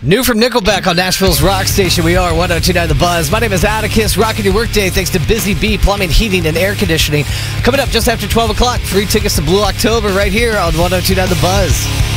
New from Nickelback on Nashville's rock station. We are 102.9 The Buzz. My name is Atticus, rocking your workday thanks to Busy Bee Plumbing, Heating, and Air Conditioning. Coming up just after 12 o'clock, free tickets to Blue October right here on 102.9 The Buzz.